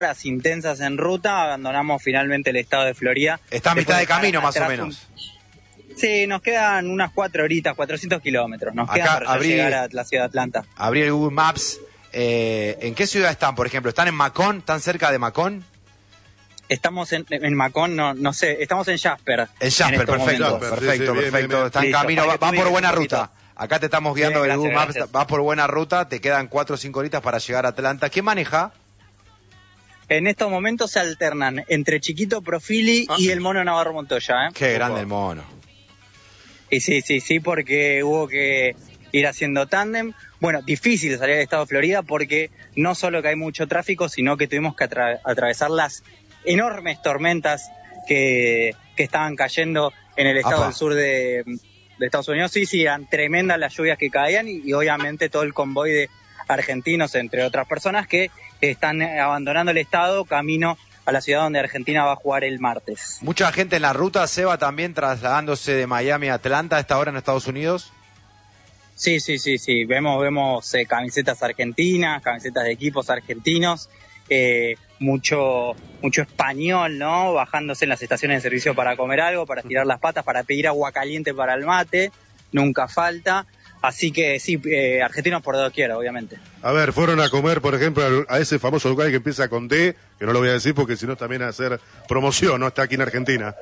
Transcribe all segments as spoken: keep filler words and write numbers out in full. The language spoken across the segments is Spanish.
horas intensas en ruta, abandonamos finalmente el estado de Florida. Está a mitad de camino más o menos. Un... Sí, nos quedan unas cuatro horitas, cuatrocientos kilómetros. Nos Acá quedan para abrí, llegar a la ciudad de Atlanta. Abrí el Google Maps. Eh, ¿En qué ciudad están, por ejemplo? ¿Están en Macon? ¿Están cerca de Macon? Estamos en, en Macon, no, no sé, estamos en Jasper. En Jasper, en perfecto, momentos. perfecto, sí, sí, bien, perfecto. bien, bien. Está en Listo, camino, va, va por buena ruta. Acá te estamos guiando Bien, de Google gracias, Maps, gracias. vas por buena ruta, te quedan cuatro o cinco horitas para llegar a Atlanta. ¿Quién maneja? En estos momentos se alternan entre Chiquito Profili Ah, y sí. el Mono Navarro Montoya, ¿eh? Qué Opa. grande el mono. Y sí, sí, sí, porque hubo que ir haciendo tándem. Bueno, difícil salir del estado de Florida porque no solo que hay mucho tráfico, sino que tuvimos que atra- atravesar las enormes tormentas que, que estaban cayendo en el estado Apa. del sur de, de Estados Unidos. Sí, sí, eran tremendas las lluvias que caían y, y obviamente todo el convoy de argentinos, entre otras personas, que están abandonando el estado camino a la ciudad donde Argentina va a jugar el martes. Mucha gente en la ruta, Seba, también trasladándose de Miami a Atlanta a esta hora en Estados Unidos. Sí, sí, sí, sí. Vemos, vemos eh, camisetas argentinas, camisetas de equipos argentinos, eh, mucho, mucho español, ¿no? Bajándose en las estaciones de servicio para comer algo, para tirar las patas, para pedir agua caliente para el mate, nunca falta. Así que sí, eh, argentinos por doquier, obviamente. A ver, fueron a comer, por ejemplo, al- a ese famoso lugar que empieza con D, que no lo voy a decir porque si no también a hacer promoción, ¿no? Está aquí en Argentina.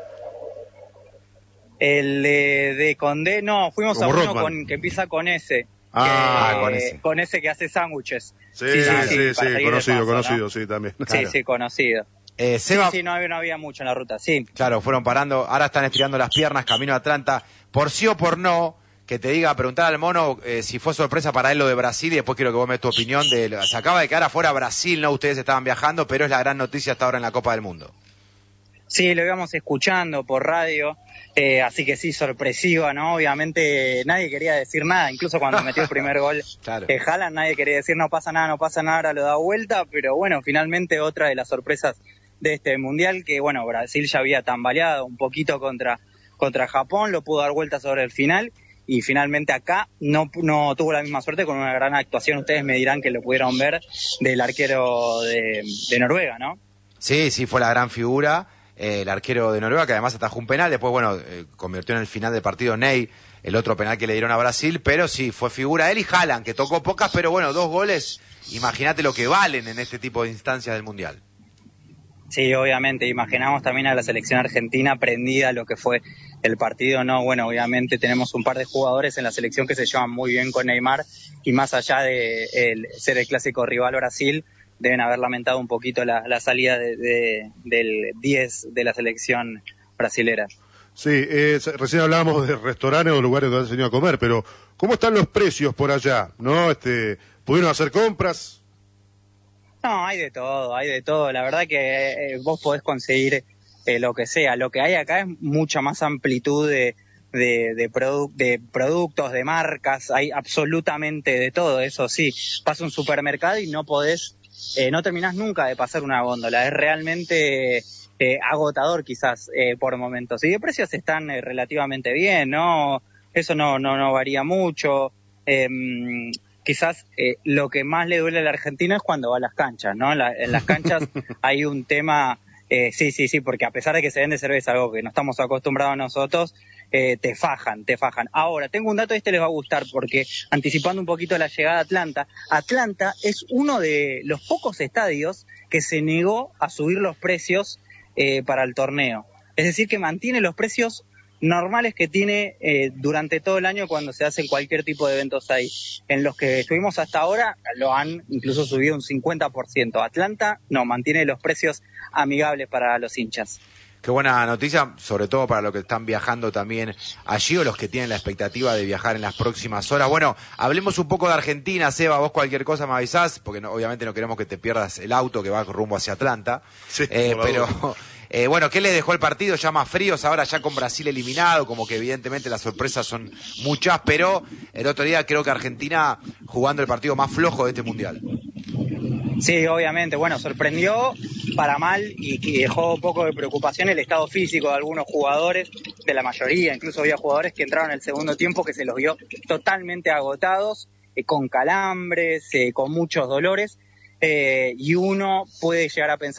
El de, de Condé, no, fuimos Como a uno Rothman. con, que empieza con ese. Ah, que, con ese. Con ese que hace sándwiches. Sí, sí, sí, para sí, salir de conocido, paso, conocido, ¿no? sí, también. Sí, Claro. sí, conocido. Eh, Sí, Seba, sí, no había, no había mucho en la ruta, sí. claro, fueron parando, ahora están estirando las piernas, camino a Atlanta. Por sí o por no, que te diga, preguntar al mono eh, si fue sorpresa para él lo de Brasil y después quiero que vos me des tu opinión. De, se acaba de quedar afuera Brasil, ¿no? Ustedes estaban viajando, pero es la gran noticia hasta ahora en la Copa del Mundo. Sí, lo íbamos escuchando por radio, eh, así que sí, sorpresiva, ¿no? Obviamente nadie quería decir nada, incluso cuando metió el primer gol Claro. eh, Haaland, nadie quería decir no pasa nada, no pasa nada, ahora lo da vuelta, pero bueno, finalmente otra de las sorpresas de este Mundial, que bueno, Brasil ya había tambaleado un poquito contra, contra Japón, lo pudo dar vuelta sobre el final, y finalmente acá no, no tuvo la misma suerte con una gran actuación, ustedes me dirán que lo pudieron ver, del arquero de, de Noruega, ¿no? Sí, sí, fue la gran figura, eh, el arquero de Noruega, que además atajó un penal, después, bueno, eh, convirtió en el final del partido Ney, el otro penal que le dieron a Brasil, pero sí, fue figura él y Haaland, que tocó pocas, pero bueno, dos goles, imagínate lo que valen en este tipo de instancias del Mundial. Sí, obviamente, imaginamos también a la selección argentina prendida a lo que fue el partido, ¿no? Bueno, obviamente tenemos un par de jugadores en la selección que se llevan muy bien con Neymar y más allá de el, ser el clásico rival Brasil, deben haber lamentado un poquito la, la salida de, de, del diez de la selección brasilera. Sí, eh, recién hablábamos de restaurantes o lugares donde han venido a comer, pero ¿cómo están los precios por allá? ¿No? Este, ¿pudieron hacer compras? No, hay de todo, hay de todo. La verdad que eh, vos podés conseguir eh, lo que sea. Lo que hay acá es mucha más amplitud de, de, de, produ- de productos, de marcas. Hay absolutamente de todo, eso sí. Vas a un supermercado y no podés, eh, no terminás nunca de pasar una góndola. Es realmente eh, agotador quizás eh, por momentos. Y de precios están eh, relativamente bien, ¿no? Eso no, no, no varía mucho. Eh, Quizás eh, lo que más le duele al argentino es cuando va a las canchas, ¿no? En, la, en las canchas hay un tema, eh, sí, sí, sí, porque a pesar de que se vende cerveza, algo que no estamos acostumbrados nosotros, eh, te fajan, te fajan. Ahora, tengo un dato, este les va a gustar, porque anticipando un poquito la llegada a Atlanta, Atlanta es uno de los pocos estadios que se negó a subir los precios eh, para el torneo. Es decir, que mantiene los precios normales que tiene eh, durante todo el año cuando se hacen cualquier tipo de eventos ahí. En los que estuvimos hasta ahora lo han incluso subido un cincuenta por ciento. Atlanta no, mantiene los precios amigables para los hinchas. Qué buena noticia, sobre todo para los que están viajando también allí o los que tienen la expectativa de viajar en las próximas horas. Bueno, hablemos un poco de Argentina, Seba, vos cualquier cosa me avisás, porque no, obviamente no queremos que te pierdas el auto que va rumbo hacia Atlanta. Sí, eh, por la pero... duda. Eh, bueno, ¿qué les dejó el partido? Ya más fríos, ahora ya con Brasil eliminado, como que evidentemente las sorpresas son muchas, pero el otro día creo que Argentina jugando el partido más flojo de este Mundial. Sí, obviamente, bueno, sorprendió para mal y que dejó un poco de preocupación el estado físico de algunos jugadores, de la mayoría, incluso había jugadores que entraron en el segundo tiempo que se los vio totalmente agotados, eh, con calambres, eh, con muchos dolores. eh, y uno puede llegar a pensar